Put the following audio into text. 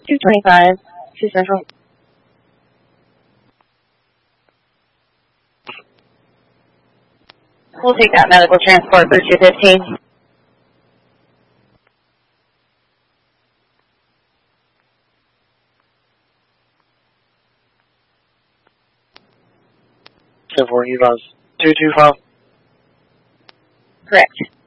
225, 2 Central. We'll take that medical transport for 215. For Evas 225. Correct.